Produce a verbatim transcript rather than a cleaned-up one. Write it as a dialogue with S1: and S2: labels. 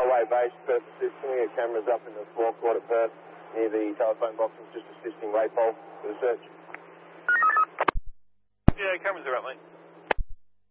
S1: away base, Perth assisting. We have cameras up in the forecourt at Perth near the telephone boxes, just assisting Rapol for the search.
S2: Yeah, cameras are up, mate.